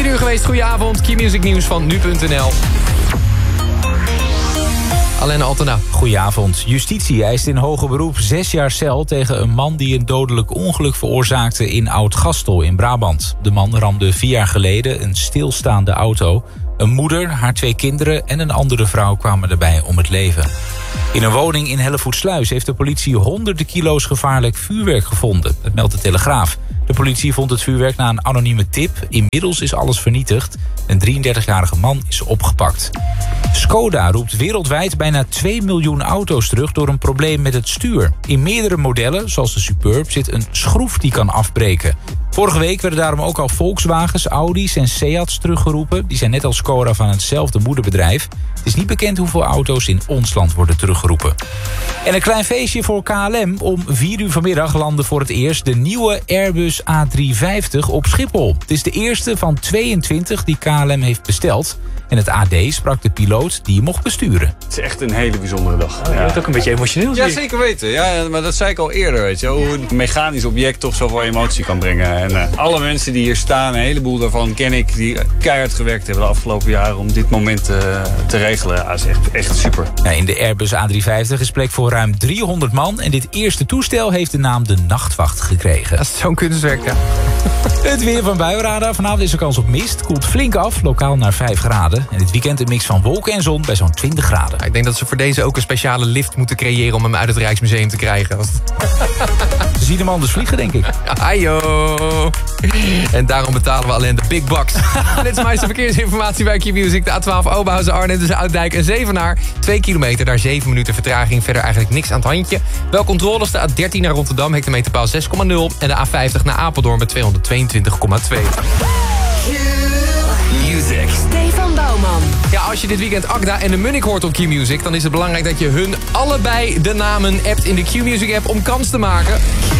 uur geweest. Goedenavond. Q-music nieuws van nu.nl. Alain Altena. Goedenavond. Justitie eist in hoger beroep 6 jaar cel tegen een man die een dodelijk ongeluk veroorzaakte in Oud-Gastel in Brabant. De man ramde 4 jaar geleden een stilstaande auto. Een moeder, haar 2 kinderen en een andere vrouw kwamen erbij om het leven. In een woning in Hellevoetsluis heeft de politie honderden kilo's gevaarlijk vuurwerk gevonden. Dat meldt de Telegraaf. De politie vond het vuurwerk na een anonieme tip. Inmiddels is alles vernietigd. Een 33-jarige man is opgepakt. Skoda roept wereldwijd bijna 2 miljoen auto's terug door een probleem met het stuur. In meerdere modellen, zoals de Superb, zit een schroef die kan afbreken. Vorige week werden daarom ook al Volkswagens, Audi's en Seats teruggeroepen. Die zijn net als Skoda van hetzelfde moederbedrijf. Het is niet bekend hoeveel auto's in ons land worden teruggeroepen. En een klein feestje voor KLM. Om 4 uur vanmiddag landde voor het eerst de nieuwe Airbus A350 op Schiphol. Het is de eerste van 22 die KLM heeft besteld. En het AD sprak de piloot die je mocht besturen. Het is echt een hele bijzondere dag. Je bent ook een beetje emotioneel. Ja, zeker weten. Ja, maar dat zei ik al eerder, weet je. Hoe een mechanisch object toch zoveel emotie kan brengen. En alle mensen die hier staan, een heleboel daarvan ken ik, die keihard gewerkt hebben de afgelopen jaren om dit moment te regelen. Ja, dat is echt super. Ja, in de Airbus A350 is plek voor ruim 300 man. En dit eerste toestel heeft de naam de Nachtwacht gekregen. Dat is zo'n kunstwerk, ja. Het weer van Buienradar. Vanavond is er kans op mist. Koelt flink af, lokaal naar 5 graden. En dit weekend een mix van wolken en zon bij zo'n 20 graden. Ik denk dat ze voor deze ook een speciale lift moeten creëren om hem uit het Rijksmuseum te krijgen. Ze zien hem anders vliegen, denk ik. Ajo. En daarom betalen we alleen de big bucks. Dit is meeste verkeersinformatie bij Q-music. De A12 Oberhausen Arnhem tussen Ouddijk en Zevenaar. 2 kilometer, daar 7 minuten vertraging. Verder eigenlijk niks aan het handje. Wel controles, de A13 naar Rotterdam, hectometerpaal 6,0. En de A50 naar Apeldoorn bij 222,2. Music. Stefan Bouwman. Ja, als je dit weekend Agda en de Munnik hoort op Q-music... dan is het belangrijk dat je hun allebei de namen appt in de Q-music app om kans te maken.